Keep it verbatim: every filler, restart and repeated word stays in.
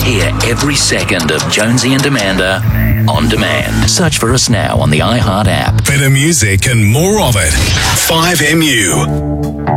Hear every second of Jonesy and Amanda on demand. Search for us now on the iHeart app. Better music and more of it. five M U.